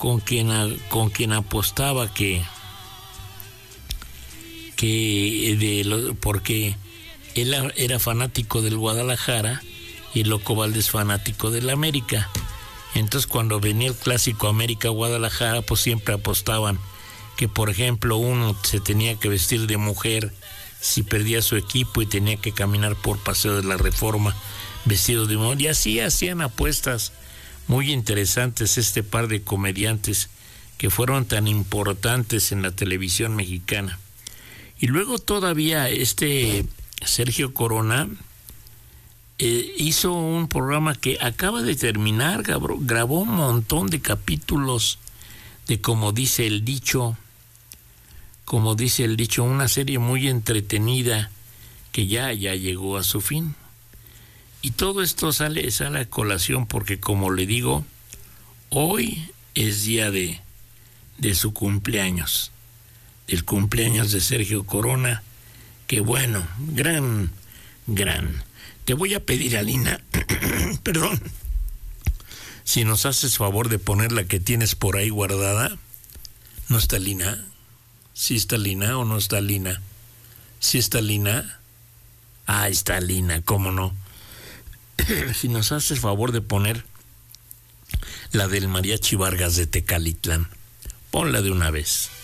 con quien apostaba porque él era fanático del Guadalajara y el Loco Valdés fanático del América. Entonces, cuando venía el clásico América-Guadalajara, pues siempre apostaban que, por ejemplo, uno se tenía que vestir de mujer si perdía su equipo y tenía que caminar por Paseo de la Reforma vestido de mujer. Y así hacían apuestas muy interesantes este par de comediantes que fueron tan importantes en la televisión mexicana. Y luego todavía Sergio Corona hizo un programa que acaba de terminar, grabó un montón de capítulos de como dice el dicho, una serie muy entretenida que ya llegó a su fin. Y todo esto sale a colación porque, como le digo, hoy es día de su cumpleaños, del cumpleaños de Sergio Corona, que bueno, gran. Te voy a pedir, Alina, perdón, si nos haces favor de poner la que tienes por ahí guardada. ¿No está Lina? ¿Sí está Lina o no está Lina? ¿Sí está Lina? Ah, está Lina, ¿cómo no? Si nos haces favor de poner la del Mariachi Vargas de Tecalitlán, ponla de una vez.